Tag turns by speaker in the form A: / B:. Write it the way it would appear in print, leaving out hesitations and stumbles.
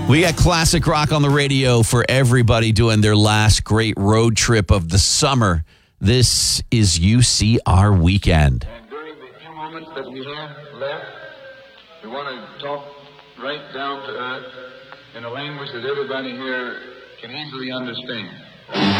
A: We got classic rock on the radio for everybody doing their last great road trip of the summer. This is UCR Weekend.
B: And during the few moments that we have left, we want to talk right down to earth in a language that everybody here can easily understand.